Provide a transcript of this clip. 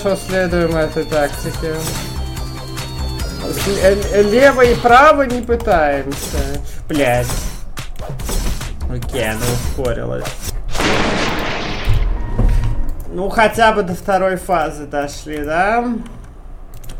Что следуем этой тактике? Лево и право не пытаемся. Блять. Окей, она ускорилась. Ну, хотя бы до второй фазы дошли, да?